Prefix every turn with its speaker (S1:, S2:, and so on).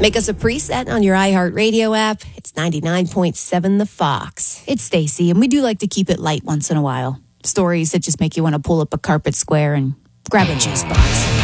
S1: Make us a preset on your iHeartRadio app. It's 99.7 The Fox.
S2: It's Stacy, and we do like to keep it light once in a while. Stories that just make you want to pull up a carpet square and grab a juice box.